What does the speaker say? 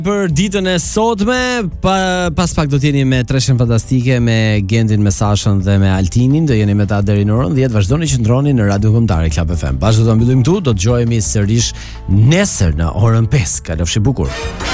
Për ditën e sotme, pas pak do t'jeni me Treshen Fantastike, me Gendin, me Sashën dhe me Altinin. Do jeni me ta deri në orën 10. Vazhdoni që ndroni në Radio Kombëtare Club FM. Bashkë do ta mbyllim këtu, do të dëgjojmë sërish nesër në orën 5. Kalofshi bukur.